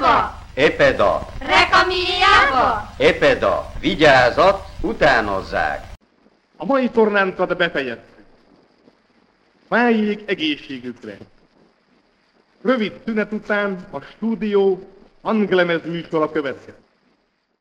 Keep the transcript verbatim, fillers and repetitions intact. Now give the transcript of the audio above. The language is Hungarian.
Rekamiába! Epeda! Rekamiába! Epeda! Vigyázat, utánozzák! A mai tornánkat befejeztük. Váljék egészségükre! Rövid szünet után a stúdió hanglemez műsora következik.